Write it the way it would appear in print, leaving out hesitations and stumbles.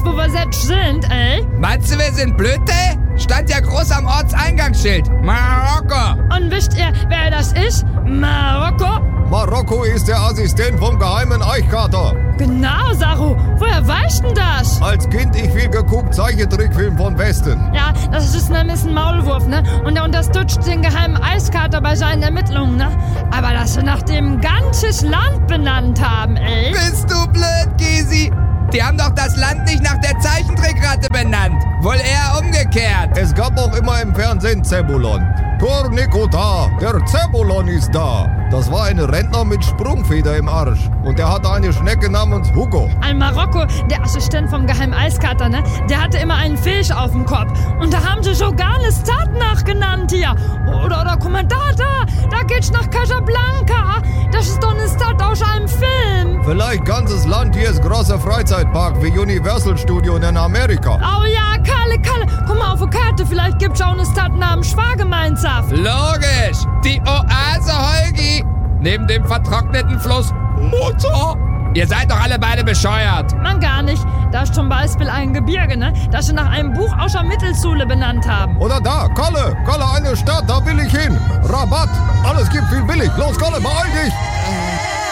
wo wir jetzt sind, ey? Meinst du, wir sind Blöde? Stand ja groß am Ortseingangsschild. Marokko. Und wisst ihr, wer das ist? Marokko? Marokko ist der Assistent vom geheimen Eichkater. Genau, Saru. Woher weißt denn das? Als Kind ich viel geguckt, Zeichentrickfilm von Westen. Ja, das ist nämlich ein Maulwurf, ne? Und er unterstützt den geheimen Eiskater bei seinen Ermittlungen, ne? Aber dass sie nach dem ganzes Land benannt haben, ey. Bist du blöd, Gysi? Die haben doch das Land nicht nach der Zeichentrickratte benannt. Wohl eher umgekehrt. Es gab auch immer im Fernsehen Zebulon. Tornico da, der Zebulon ist da. Das war ein Rentner mit Sprungfeder im Arsch. Und der hatte eine Schnecke namens Hugo. Ein Marokko, der Assistent vom geheimen Eiskater, ne? Der hatte immer einen Fisch auf dem Kopf. Und da haben sie sogar eine Stadt nachgenannt hier. Oder guck mal, da geht's nach Casablanca. Das ist doch eine Stadt aus einem Film. Vielleicht ganzes Land hier ist großer Freizeitpark wie Universal Studio in Amerika. Oh ja, Kalle, guck mal auf die Karte. Vielleicht gibt's auch eine Stadt namens Schwagemeinsaft. Logisch. Die Oase Holgi. Neben dem vertrockneten Fluss Mutter. Ihr seid doch alle beide bescheuert. Man gar nicht. Da ist zum Beispiel ein Gebirge, ne? Das sie nach einem Buch aus der Mittelsule benannt haben. Oder da, Kalle, eine Stadt, da will ich hin. Rabatt, alles gibt viel billig. Los, Kalle, beeil dich.